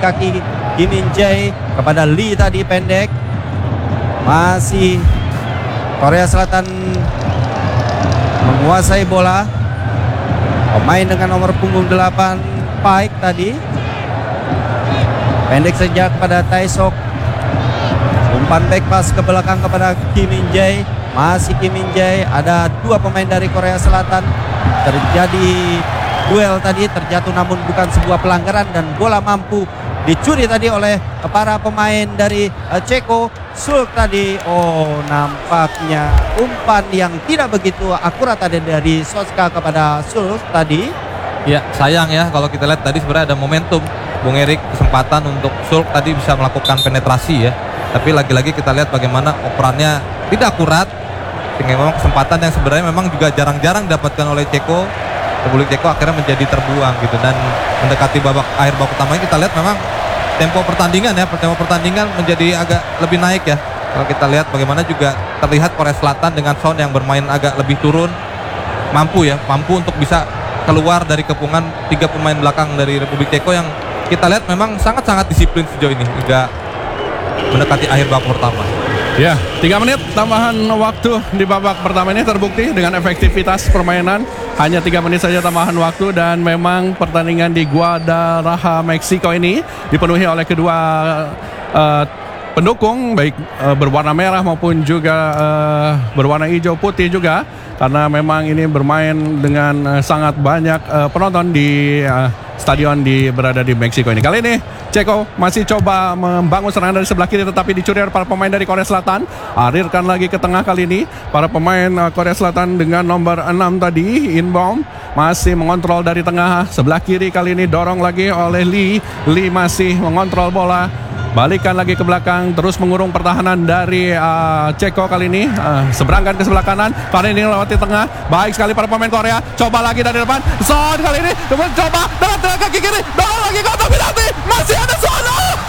kaki Kim Min Jae kepada Lee tadi pendek. Masih Korea Selatan menguasai bola. Pemain dengan nomor punggung 8 Paik tadi pendek saja kepada Taesok. Umpan back pass ke belakang kepada Kim Min Jae. Masih Kim Min Jae. Ada dua pemain dari Korea Selatan. Terjadi duel tadi, terjatuh namun bukan sebuah pelanggaran dan bola mampu dicuri tadi oleh para pemain dari Ceko. Sulk tadi, nampaknya umpan yang tidak begitu akurat tadi dari Soska kepada Sulk tadi. Ya, sayang ya kalau kita lihat tadi sebenarnya ada momentum Bung Erik, kesempatan untuk Sulk tadi bisa melakukan penetrasi ya. Tapi lagi-lagi kita lihat bagaimana operannya tidak akurat, sehingga memang kesempatan yang sebenarnya memang juga jarang-jarang didapatkan oleh Ceko. Republik Ceko akhirnya menjadi terbuang gitu. Dan mendekati akhir babak pertama ini kita lihat memang tempo pertandingan menjadi agak lebih naik ya. Kalau kita lihat bagaimana juga terlihat Korea Selatan dengan Son yang bermain agak lebih turun, mampu untuk bisa keluar dari kepungan tiga pemain belakang dari Republik Ceko yang kita lihat memang sangat-sangat disiplin sejauh ini hingga mendekati akhir babak pertama. Ya, 3 menit tambahan waktu di babak pertama ini terbukti dengan efektivitas permainan. Hanya 3 menit saja tambahan waktu dan memang pertandingan di Guadalajara, Meksiko ini dipenuhi oleh kedua pendukung, baik berwarna merah maupun juga berwarna hijau putih juga. Karena memang ini bermain dengan sangat banyak penonton di stadion berada di Meksiko ini. Kali ini Ceko masih coba membangun serangan dari sebelah kiri tetapi dicuri oleh para pemain dari Korea Selatan. Arirkan lagi ke tengah kali ini. Para pemain Korea Selatan dengan nomor 6 tadi, Inbom, masih mengontrol dari tengah. Sebelah kiri kali ini dorong lagi oleh Lee. Lee masih mengontrol bola. Balikan lagi ke belakang, terus mengurung pertahanan dari Ceko kali ini. Seberangkan ke sebelah kanan, kali ini lewati tengah. Baik sekali para pemain Korea. Coba lagi dari depan, Son kali ini coba dalam tengah kaki kiri, dorong lagi ke kotak penalti. Masih ada Son.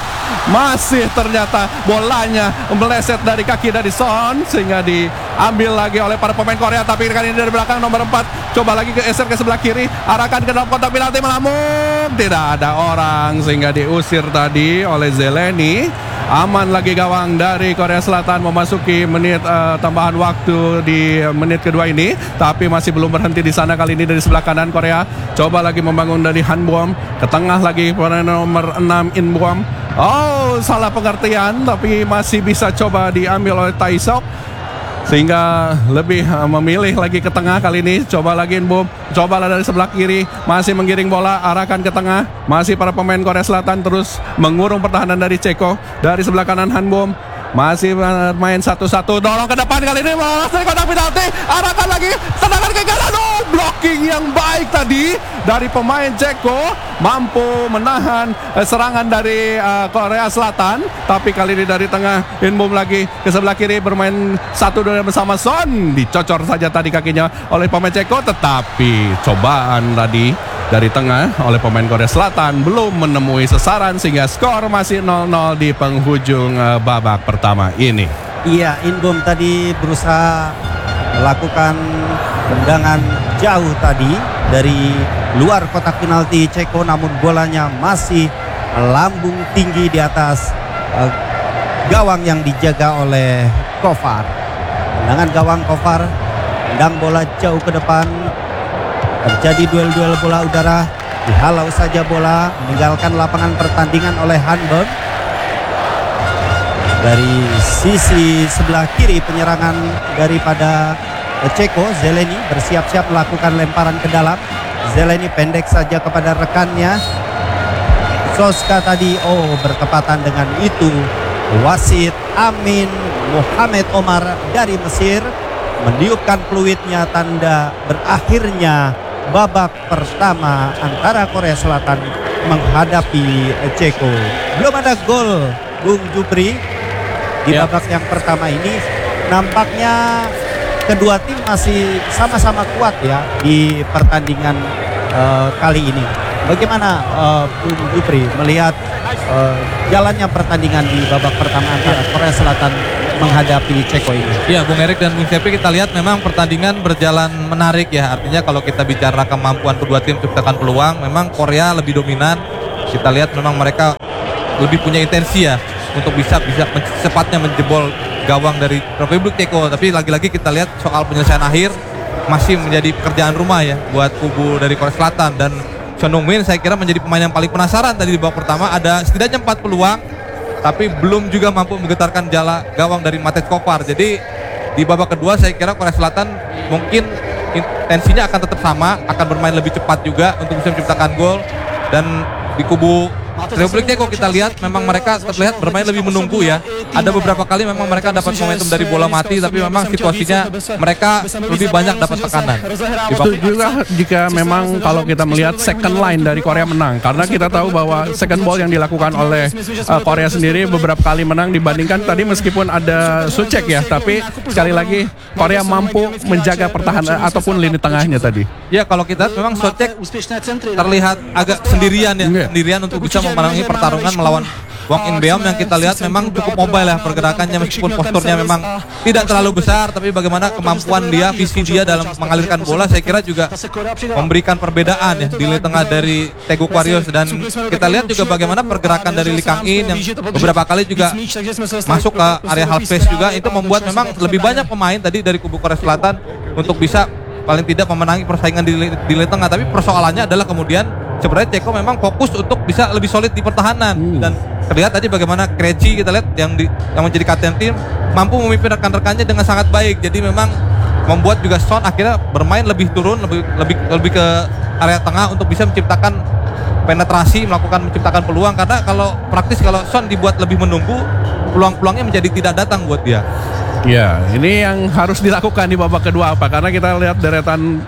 Masih ternyata bolanya meleset dari kaki dari Son sehingga diambil lagi oleh para pemain Korea. Tapi kali ini dari belakang nomor 4 coba lagi geser ke sebelah kiri, arahkan ke dalam kotak penalti, melambung, tidak ada orang sehingga diusir tadi oleh Zeleny. Aman lagi gawang dari Korea Selatan memasuki menit tambahan waktu di menit kedua ini, tapi masih belum berhenti di sana. Kali ini dari sebelah kanan Korea coba lagi membangun dari Hanbom ke tengah lagi pada nomor 6 Inbom. Salah pengertian tapi masih bisa coba diambil oleh Taesok sehingga lebih memilih lagi ke tengah kali ini. Coba lagi Inbom, cobalah dari sebelah kiri, masih menggiring bola, arahkan ke tengah. Masih para pemain Korea Selatan terus mengurung pertahanan dari Ceko. Dari sebelah kanan Hanbom masih main satu-satu, dorong ke depan kali ini lolos dari kotak penalti, arahkan lagi, tendangan ke kanan. Blocking yang baik tadi dari pemain Ceko, mampu menahan serangan dari Korea Selatan. Tapi kali ini dari tengah Inbom lagi ke sebelah kiri, bermain 1-2 bersama Son, dicocor saja tadi kakinya oleh pemain Ceko. Tetapi cobaan tadi dari tengah oleh pemain Korea Selatan belum menemui sasaran sehingga skor masih 0-0 di penghujung babak pertama ini. Iya, Inbom tadi berusaha melakukan tendangan jauh tadi dari luar kotak penalti Ceko, namun bolanya masih melambung tinggi di atas gawang yang dijaga oleh Kovar. Tendangan gawang Kovar, tendang bola jauh ke depan. Terjadi duel-duel bola udara, dihalau saja bola, meninggalkan lapangan pertandingan oleh Hanbom. Dari sisi sebelah kiri penyerangan daripada Ceko, Zeleny bersiap-siap melakukan lemparan ke dalam. Zeleny pendek saja kepada rekannya. Soska tadi bertepatan dengan itu. Wasit Amin Mohamed Omar dari Mesir meniupkan peluitnya, tanda berakhirnya babak pertama antara Korea Selatan menghadapi Ceko. Belum ada gol, Bung Jupri, di babak yang pertama ini. Nampaknya kedua tim masih sama-sama kuat ya di pertandingan kali ini. Bagaimana Bung Jupri melihat jalannya pertandingan di babak pertama antara Korea Selatan menghadapi Ceko ini? Ya, Bung Erik dan Bung Cepi, kita lihat memang pertandingan berjalan menarik ya. Artinya kalau kita bicara kemampuan kedua tim menciptakan peluang, memang Korea lebih dominan. Kita lihat memang mereka lebih punya intensi ya untuk bisa secepatnya menjebol gawang dari Republik Ceko. Tapi lagi-lagi kita lihat soal penyelesaian akhir masih menjadi pekerjaan rumah ya buat kubu dari Korea Selatan. Dan Son Heung-min saya kira menjadi pemain yang paling penasaran tadi di babak pertama. Ada setidaknya 4 peluang tapi belum juga mampu menggetarkan jala gawang dari Matej Kopar. Jadi di babak kedua saya kira Korea Selatan mungkin intensinya akan tetap sama, akan bermain lebih cepat juga untuk bisa menciptakan gol. Dan di kubu Republik Ceko kita lihat memang mereka terlihat bermain lebih menunggu ya. Ada beberapa kali memang mereka dapat momentum dari bola mati, tapi memang situasinya mereka lebih banyak dapat tekanan. Itu juga jika memang kalau kita melihat second line dari Korea menang, karena kita tahu bahwa second ball yang dilakukan oleh Korea sendiri beberapa kali menang dibandingkan tadi meskipun ada Suchek ya, tapi sekali lagi Korea mampu menjaga pertahanan ataupun lini tengahnya tadi. Ya kalau kita memang Suchek terlihat agak sendirian ya, sendirian untuk bisa memenangi pertarungan melawan Wang In-beom yang kita lihat memang cukup mobile ya pergerakannya, meskipun posturnya memang tidak terlalu besar, tapi bagaimana kemampuan dia, visi dia dalam mengalirkan bola saya kira juga memberikan perbedaan ya di lini tengah dari Taeguk Warriors. Dan kita lihat juga bagaimana pergerakan dari Lee Kang-in yang beberapa kali juga masuk ke area half space juga, itu membuat memang lebih banyak pemain tadi dari kubu Korea Selatan untuk bisa paling tidak memenangi persaingan di lini tengah. Tapi persoalannya adalah kemudian sebenarnya Ceko memang fokus untuk bisa lebih solid di pertahanan. Dan terlihat tadi bagaimana Krejci kita lihat yang menjadi kapten tim mampu memimpin rekan-rekannya dengan sangat baik. Jadi memang membuat juga Son akhirnya bermain lebih turun, lebih ke area tengah untuk bisa menciptakan penetrasi, menciptakan peluang. Karena kalau Son dibuat lebih menunggu, peluang-peluangnya menjadi tidak datang buat dia. Ya, ini yang harus dilakukan di babak kedua apa? Karena kita lihat deretan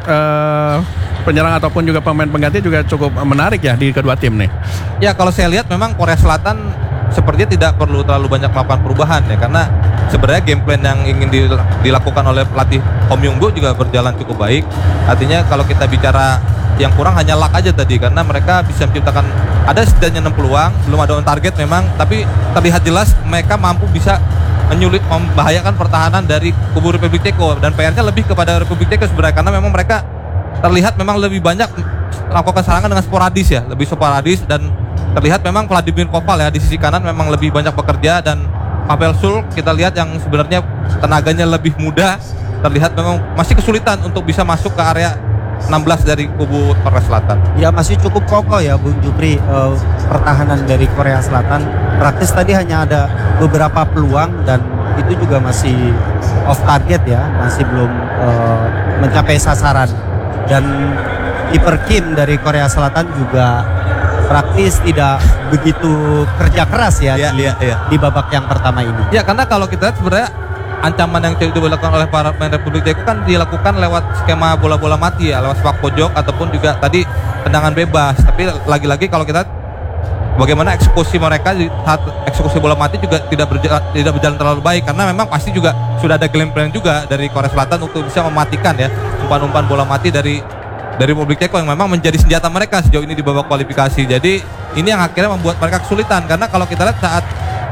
penyerang ataupun juga pemain pengganti juga cukup menarik ya di kedua tim nih. Ya kalau saya lihat memang Korea Selatan sepertinya tidak perlu terlalu banyak melakukan perubahan ya, karena sebenarnya game plan yang ingin dilakukan oleh pelatih Om Young-go juga berjalan cukup baik. Artinya kalau kita bicara yang kurang hanya luck aja tadi, karena mereka bisa menciptakan ada setidaknya 6 peluang, belum ada on target memang, tapi terlihat jelas mereka mampu bisa membahayakan pertahanan dari kubu Republik Ceko. Dan PR-nya lebih kepada Republik Ceko sebenarnya, karena memang mereka terlihat memang lebih banyak melakukan serangan dengan sporadis ya, lebih sporadis. Dan terlihat memang Vladimir Koval ya di sisi kanan memang lebih banyak bekerja, dan Pavel Sulk kita lihat yang sebenarnya tenaganya lebih muda, terlihat memang masih kesulitan untuk bisa masuk ke area 16 dari kubu Korea Selatan. Ya masih cukup kokoh ya Bung Jupri, pertahanan dari Korea Selatan. Praktis tadi hanya ada beberapa peluang dan itu juga masih off target ya, masih belum mencapai sasaran. Dan kiper Kim dari Korea Selatan juga praktis tidak begitu kerja keras ya, di babak yang pertama ini. Ya karena kalau kita lihat sebenarnya ancaman yang dilakukan oleh para pemain Republik Ceko kan dilakukan lewat skema bola-bola mati ya, lewat sepak pojok ataupun juga tadi tendangan bebas. Tapi lagi-lagi kalau kita bagaimana eksekusi mereka saat eksekusi bola mati juga tidak berjalan terlalu baik, karena memang pasti juga sudah ada game plan juga dari Korea Selatan untuk bisa mematikan ya umpan-umpan bola mati dari Republik Ceko yang memang menjadi senjata mereka sejauh ini di babak kualifikasi. Jadi ini yang akhirnya membuat mereka kesulitan, karena kalau kita lihat saat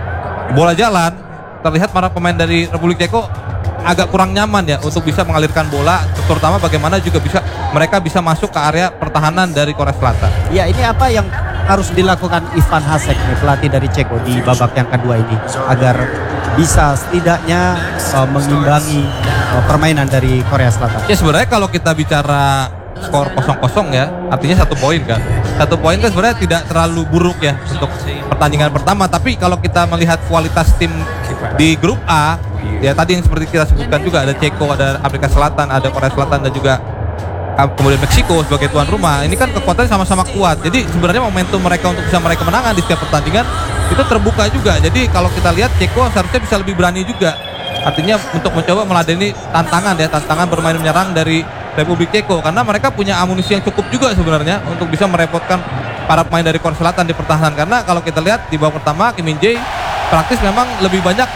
bola jalan terlihat para pemain dari Republik Ceko agak kurang nyaman ya untuk bisa mengalirkan bola, terutama bagaimana juga mereka bisa masuk ke area pertahanan dari Korea Selatan. Ya ini apa yang harus dilakukan Ivan Hasek nih, pelatih dari Ceko di babak yang kedua ini agar bisa setidaknya mengimbangi permainan dari Korea Selatan? Ya sebenarnya kalau kita bicara skor 0-0 ya, artinya 1 poin kan. 1 poin kan sebenarnya tidak terlalu buruk ya untuk pertandingan pertama. Tapi kalau kita melihat kualitas tim di grup A, ya tadi yang seperti kita sebutkan juga ada Ceko, ada Afrika Selatan, ada Korea Selatan, dan juga kemudian Meksiko sebagai tuan rumah. Ini kan kekuatannya sama-sama kuat. Jadi sebenarnya momentum mereka untuk bisa meraih kemenangan di setiap pertandingan itu terbuka juga. Jadi kalau kita lihat Ceko seharusnya bisa lebih berani juga. Artinya untuk mencoba meladeni tantangan bermain menyerang dari Republik Ceko, karena mereka punya amunisi yang cukup juga sebenarnya untuk bisa merepotkan para pemain dari Korea Selatan di pertahanan. Karena kalau kita lihat di babak pertama Kim Min-jae praktis memang lebih banyak,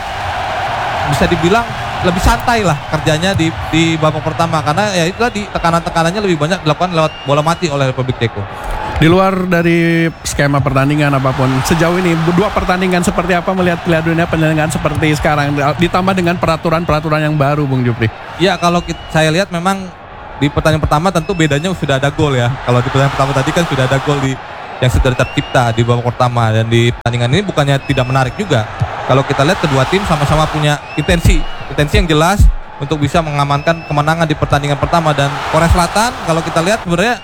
bisa dibilang lebih santai lah kerjanya di babak pertama, karena ya itu tadi tekanan-tekanannya lebih banyak dilakukan lewat bola mati oleh Republik Ceko. Di luar dari skema pertandingan apapun, sejauh ini 2 pertandingan seperti apa melihat Piala Dunia penyelenggaraan seperti sekarang, ditambah dengan peraturan-peraturan yang baru Bung Jupri? Ya kalau saya lihat memang di pertandingan pertama tentu bedanya sudah ada gol ya. Kalau di pertandingan pertama tadi kan sudah ada gol di yang sudah tercipta di babak pertama, dan di pertandingan ini bukannya tidak menarik juga. Kalau kita lihat kedua tim sama-sama punya intensi yang jelas untuk bisa mengamankan kemenangan di pertandingan pertama. Dan Korea Selatan kalau kita lihat sebenarnya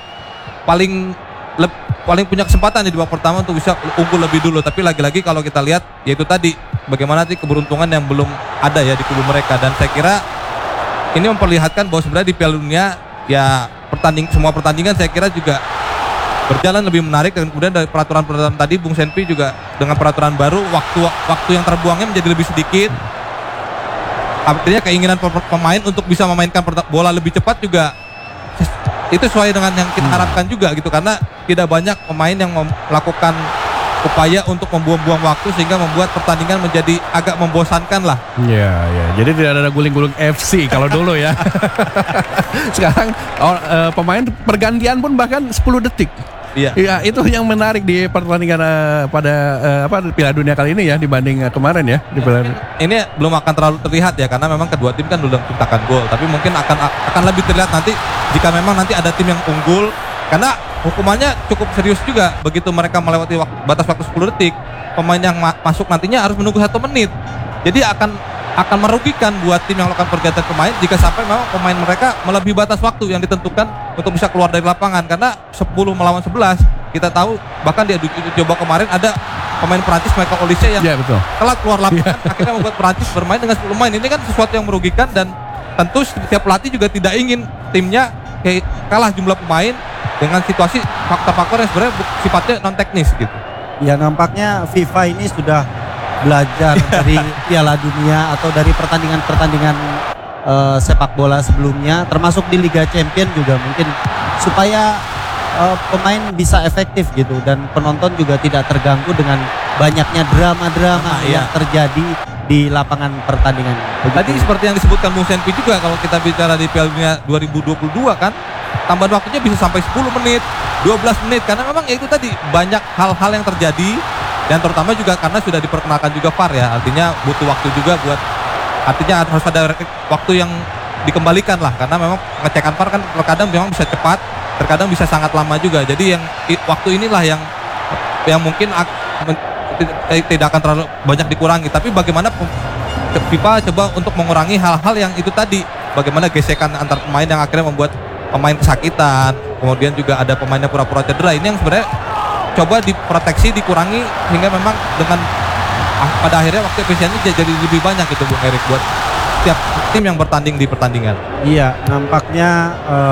paling punya kesempatan di babak pertama untuk bisa unggul lebih dulu, tapi lagi-lagi kalau kita lihat yaitu tadi bagaimana sih keberuntungan yang belum ada ya di kubu mereka. Dan saya kira ini memperlihatkan bahwa sebenarnya di Piala Dunia ya semua pertandingan saya kira juga berjalan lebih menarik. Dan kemudian dari peraturan tadi Bung Senpi juga dengan peraturan baru waktu yang terbuangnya menjadi lebih sedikit, artinya keinginan pemain untuk bisa memainkan bola lebih cepat juga itu sesuai dengan yang kita harapkan juga gitu, karena tidak banyak pemain yang melakukan upaya untuk membuang-buang waktu sehingga membuat pertandingan menjadi agak membosankan lah. Iya, ya. Jadi tidak ada guling-guling FC kalau dulu ya. Sekarang pemain pergantian pun bahkan 10 detik. Iya. Iya, itu yang menarik di pertandingan pada Piala Dunia kali ini ya dibanding kemarin ya di Piala. Ini belum akan terlalu terlihat ya, karena memang kedua tim kan belum menciptakan gol, tapi mungkin akan lebih terlihat nanti jika memang nanti ada tim yang unggul, karena hukumannya cukup serius juga. Begitu mereka melewati batas waktu 10 detik, pemain yang masuk nantinya harus menunggu 1 menit. Jadi akan merugikan buat tim yang melakukan pergantian pemain jika sampai memang pemain mereka melebihi batas waktu yang ditentukan untuk bisa keluar dari lapangan. Karena 10 melawan 11 kita tahu, bahkan di uji coba kemarin ada pemain Perancis Michael Olise yang telah keluar lapangan, akhirnya membuat Perancis bermain dengan 10 pemain. Ini kan sesuatu yang merugikan, dan tentu setiap pelatih juga tidak ingin timnya kalah jumlah pemain dengan situasi faktor-faktor yang sebenarnya sifatnya non teknis gitu. Ya, nampaknya FIFA ini sudah belajar dari Piala Dunia atau dari pertandingan-pertandingan sepak bola sebelumnya, termasuk di Liga Champions juga, mungkin supaya pemain bisa efektif gitu, dan penonton juga tidak terganggu dengan banyaknya drama-drama yang terjadi di lapangan pertandingan. Tadi seperti yang disebutkan Bung Senpi juga, kalau kita bicara di Piala Dunia 2022 kan tambahan waktunya bisa sampai 10 menit, 12 menit, karena memang ya itu tadi banyak hal-hal yang terjadi. Dan terutama juga karena sudah diperkenalkan juga VAR ya, artinya butuh waktu juga artinya harus ada waktu yang dikembalikan lah, karena memang pengecekan VAR kan terkadang memang bisa cepat, terkadang bisa sangat lama juga. Jadi waktu inilah yang mungkin tidak akan terlalu banyak dikurangi, tapi bagaimana FIFA coba untuk mengurangi hal-hal yang itu tadi, bagaimana gesekan antar pemain yang akhirnya membuat pemain kesakitan, kemudian juga ada pemain yang pura-pura cedera. Ini yang sebenarnya coba diproteksi, dikurangi, sehingga memang dengan pada akhirnya waktu efisiennya jadi lebih banyak gitu Bung Erik buat setiap tim yang bertanding di pertandingan. Iya, nampaknya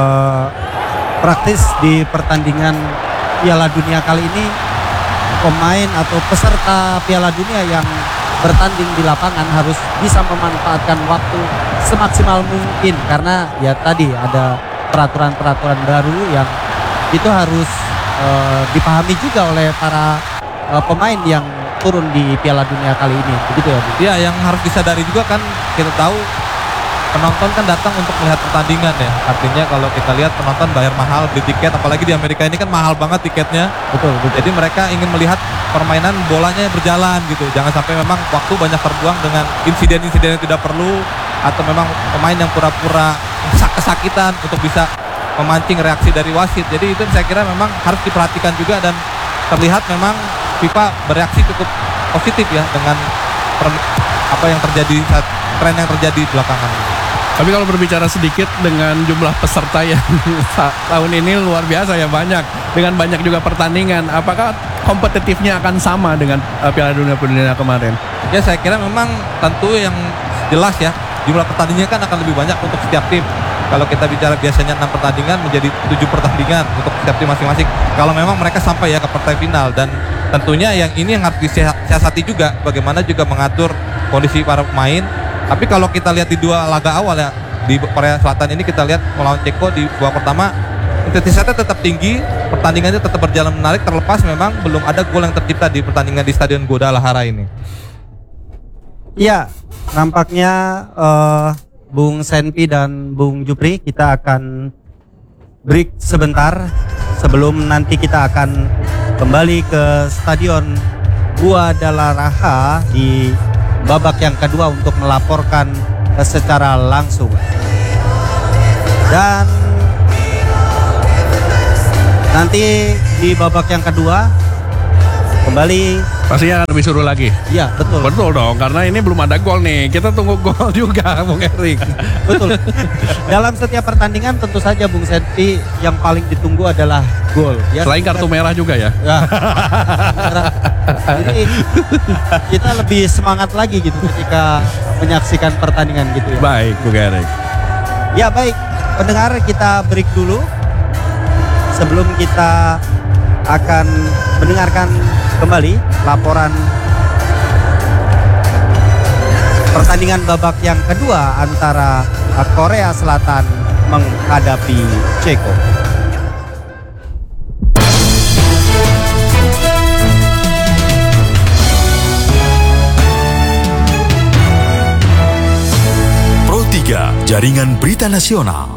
praktis di pertandingan Piala Dunia kali ini pemain atau peserta Piala Dunia yang bertanding di lapangan harus bisa memanfaatkan waktu semaksimal mungkin, karena ya tadi ada peraturan-peraturan baru yang itu harus dipahami juga oleh para pemain yang turun di Piala Dunia kali ini, begitu ya Bu? Ya, yang harus disadari juga kan, kita tahu penonton kan datang untuk melihat pertandingan ya, artinya kalau kita lihat penonton bayar mahal beli tiket, apalagi di Amerika ini kan mahal banget tiketnya. Betul. Jadi mereka ingin melihat permainan bolanya berjalan gitu, jangan sampai memang waktu banyak terbuang dengan insiden-insiden yang tidak perlu, atau memang pemain yang pura-pura kesakitan untuk bisa memancing reaksi dari wasit. Jadi itu saya kira memang harus diperhatikan juga, dan terlihat memang FIFA bereaksi cukup positif ya dengan apa yang terjadi, tren yang terjadi belakangan. Tapi kalau berbicara sedikit dengan jumlah peserta yang tahun ini luar biasa ya, dengan banyak juga pertandingan, apakah kompetitifnya akan sama dengan Piala Dunia kemarin? Ya, saya kira memang tentu yang jelas ya, jumlah pertandingannya kan akan lebih banyak untuk setiap tim. Kalau kita bicara biasanya 6 pertandingan menjadi 7 pertandingan untuk setiap tim masing-masing, kalau memang mereka sampai ya ke partai final. Dan tentunya yang ini yang harus disiasati juga, bagaimana juga mengatur kondisi para pemain. Tapi kalau kita lihat di 2 laga awal ya, di Korea Selatan ini kita lihat melawan Ceko di babak pertama, intensitasnya tetap tinggi, pertandingannya tetap berjalan menarik, terlepas memang belum ada gol yang tercipta di pertandingan di Stadion Guadalajara ini. Iya, nampaknya Bung Senpi dan Bung Jupri, kita akan break sebentar sebelum nanti kita akan kembali ke Stadion Guadalajara di babak yang kedua untuk melaporkan secara langsung. Dan nanti di babak yang kedua. Kembali, Pastinya akan lebih seru lagi. ya betul. Betul dong, karena ini belum ada gol nih. Kita tunggu gol juga, Bung Erik. Betul. Dalam setiap pertandingan tentu saja Bung Senti yang paling ditunggu adalah gol. Ya, Selain kartu merah juga ya. Ya. Jadi kita lebih semangat lagi gitu ketika menyaksikan pertandingan gitu ya. Baik, Bung Erik. Ya baik, pendengar kita break dulu sebelum kita akan mendengarkan kembali laporan pertandingan babak yang kedua antara Korea Selatan menghadapi Ceko. Pro 3, Jaringan Berita Nasional.